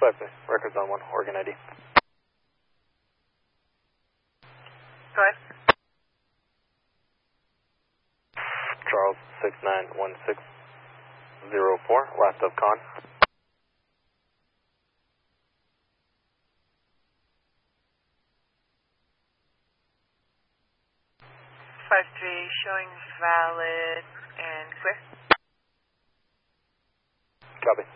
5-3, records on 1, Oregon ID. Go ahead. Charles 691604, last of con. 5-3 showing valid and clear. Copy.